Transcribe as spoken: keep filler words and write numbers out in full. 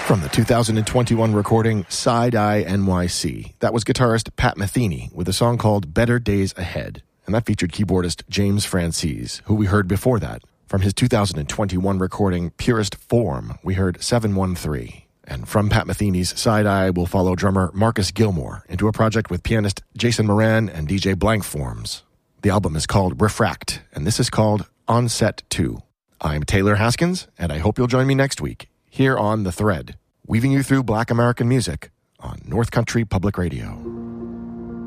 From the two thousand twenty-one recording Side Eye N Y C, that was guitarist Pat Metheny with a song called Better Days Ahead, and that featured keyboardist James Francis, who we heard before that. From his two thousand twenty-one recording Purest Form, we heard seven one three. And from Pat Metheny's Side Eye, we'll follow drummer Marcus Gilmore into a project with pianist Jason Moran and D J Blankforms. The album is called Refract, and this is called On Set two. I'm Taylor Haskins, and I hope you'll join me next week here on The Thread, weaving you through Black American music on North Country Public Radio.